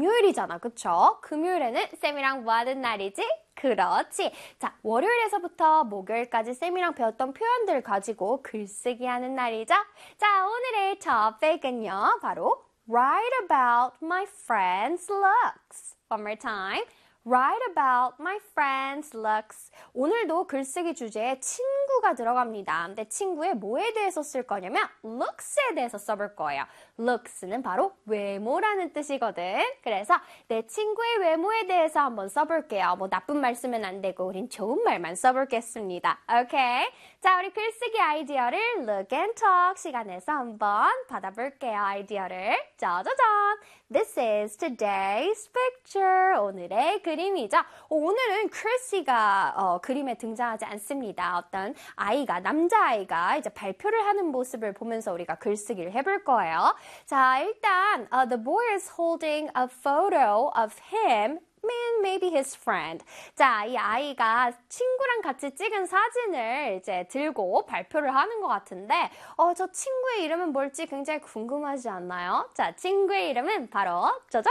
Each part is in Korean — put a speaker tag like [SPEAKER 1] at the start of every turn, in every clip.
[SPEAKER 1] 금요일이잖아, 그쵸? 금요일에는 쌤이랑 뭐 하는 날이지? 그렇지. 자, 월요일에서부터 목요일까지 쌤이랑 배웠던 표현들 가지고 글쓰기 하는 날이죠. 자, 오늘의 topic은요, 바로 write about my friend's looks. One more time. Write about my friend's looks. 오늘도 글쓰기 주제에 친구가 들어갑니다. 근데 친구의 뭐에 대해서 쓸 거냐면 looks에 대해서 써볼 거예요. looks는 바로 외모라는 뜻이거든. 그래서 내 친구의 외모에 대해서 한번 써볼게요. 뭐 나쁜 말 쓰면 안 되고 우린 좋은 말만 써보겠습니다. 오케이? 자, 우리 글쓰기 아이디어를 look and talk 시간에서 한번 받아볼게요. 아이디어를. 짜자잔! This is today's picture. 오늘의 그림이죠. 오늘은 크리시가 그림에 등장하지 않습니다. 어떤 아이가, 남자아이가 이제 발표를 하는 모습을 보면서 우리가 글쓰기를 해볼 거예요. 자, 일단 the boy is holding a photo of him maybe his friend. 자, 이 아이가 친구랑 같이 찍은 사진을 이제 들고 발표를 하는 것 같은데, 저 친구의 이름은 뭘지 굉장히 궁금하지 않나요? 자, 친구의 이름은 바로 짜잔!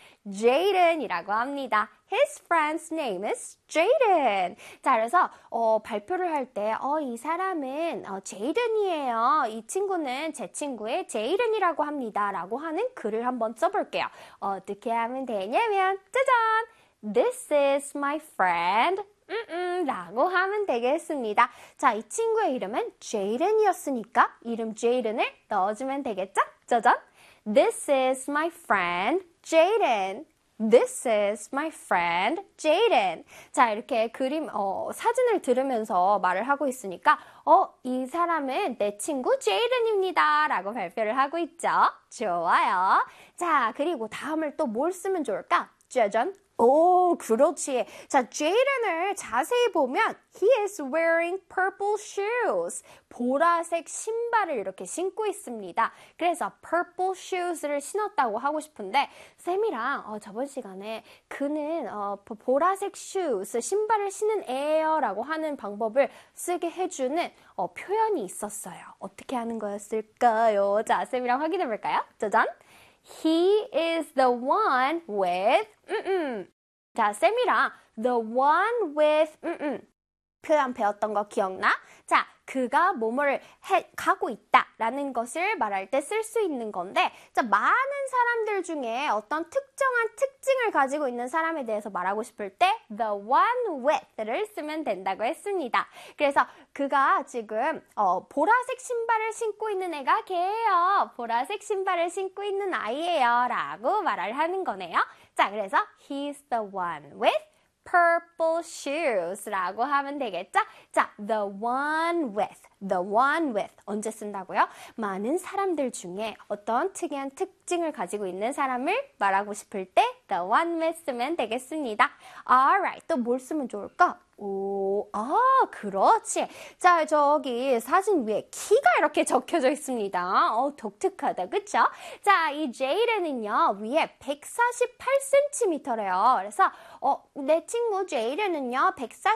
[SPEAKER 1] Jaden이라고 합니다. His friend's name is Jaden. 자, 그래서 발표를 할 때 이 사람은 Jaden이에요. 이 친구는 제 친구의 Jaden이라고 합니다. 라고 하는 글을 한번 써볼게요. 어떻게 하면 되냐면 짜잔! This is my friend. 라고 하면 되겠습니다. 자, 이 친구의 이름은 Jaden이었으니까 이름 Jaden을 넣어주면 되겠죠? 짜잔! This is my friend Jaden. This is my friend Jaden. 자, 이렇게 사진을 들으면서 말을 하고 있으니까 이 사람은 내 친구 Jaden입니다. 라고 발표를 하고 있죠. 좋아요. 자, 그리고 다음을 또 뭘 쓰면 좋을까? 짜잔. 오, 그렇지. 자, Jaden을 자세히 보면 he is wearing purple shoes. 보라색 신발을 이렇게 신고 있습니다. 그래서 purple shoes를 신었다고 하고 싶은데 쌤이랑 저번 시간에 그는 보라색 shoes, 신발을 신은 애예요 라고 하는 방법을 쓰게 해주는 표현이 있었어요. 어떻게 하는 거였을까요? 자, 쌤이랑 확인해 볼까요? 짜잔. He is the one with 자, 쌤이랑 the one with 표현 배웠던 거 기억나? 자, 그가 뭐뭐를 가고 있다라는 것을 말할 때 쓸 수 있는 건데, 자, 많은 사람들 중에 어떤 특정한 특징을 가지고 있는 사람에 대해서 말하고 싶을 때 the one with를 쓰면 된다고 했습니다. 그래서 그가 지금 보라색 신발을 신고 있는 애가 걔예요. 보라색 신발을 신고 있는 아이예요. 라고 말을 하는 거네요. 자, 그래서 he's the one with purple shoes 라고 하면 되겠죠? 자, the one with 언제 쓴다고요? 많은 사람들 중에 어떤 특이한 특징을 가지고 있는 사람을 말하고 싶을 때 the one with 쓰면 되겠습니다. Alright, 또 뭘 쓰면 좋을까? 그렇지. 자, 저기 사진 위에 키가 이렇게 적혀져 있습니다. 독특하다, 그쵸? 자, 이 Jaden은요, 위에 148cm래요. 그래서, 내 친구 Jaden은요,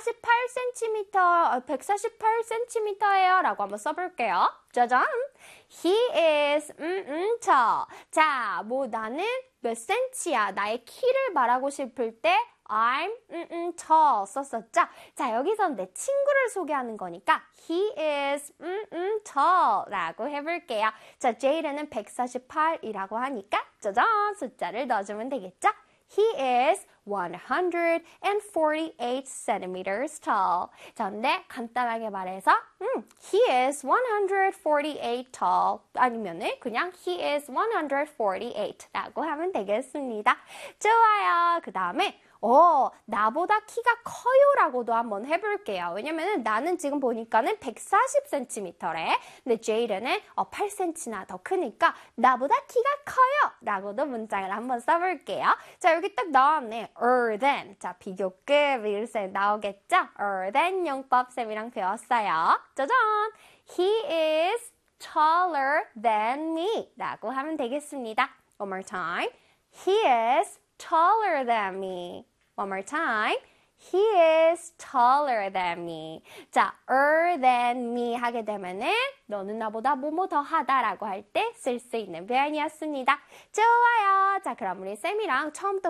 [SPEAKER 1] 148cm예요. 라고 한번 써볼게요. 짜잔! He is, tall. 자, 나는 몇 cm야? 나의 키를 말하고 싶을 때, I'm tall 썼었죠? 자, 여기선 내 친구를 소개하는 거니까 he is tall 라고 해볼게요. 자, Jaden은 148이라고 하니까 짜잔! 숫자를 넣어주면 되겠죠? He is 148 centimeters tall. 자, 근데 간단하게 말해서 he is 148 tall 아니면은 그냥 he is 148라고 하면 되겠습니다. 좋아요. 그 다음에 나보다 키가 커요 라고도 한번 해볼게요. 왜냐면은 나는 지금 보니까는 140cm래. 근데 Jaden은 8cm나 더 크니까 나보다 키가 커요 라고도 문장을 한번 써볼게요. 자, 여기 딱 나왔네. than. 자, 비교급 이렇게 나오겠죠? than 용법 쌤이랑 배웠어요. 짜잔! He is taller than me 라고 하면 되겠습니다. One more time. He is taller than me. One more time. He is taller than me. 자, than me 하게 되면은 너는 나보다 뭐뭐 더 하다라고 할 때 쓸 수 있는 표현이었습니다. 좋아요. 자, 그럼 우리 쌤이랑 처음부터